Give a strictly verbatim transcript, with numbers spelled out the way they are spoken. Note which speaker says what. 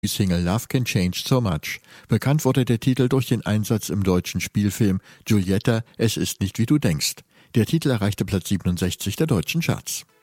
Speaker 1: Die Single Love Can Change So Much. Bekannt wurde der Titel durch den Einsatz im deutschen Spielfilm Giulietta, es ist nicht wie du denkst. Der Titel erreichte Platz siebenundsechzig der deutschen Charts.